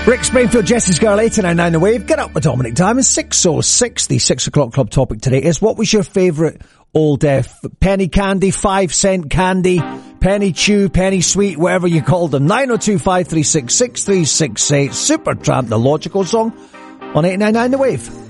Rick Springfield, Jesse's Girl, 89.9 The Wave. Get up with Dominic Diamond. 6:06. The 6 o'clock club topic today is, what was your favourite old penny candy, 5-cent candy, penny chew, penny sweet, whatever you called them? 902-536-6368. Supertramp, the Logical song on 89.9 The Wave.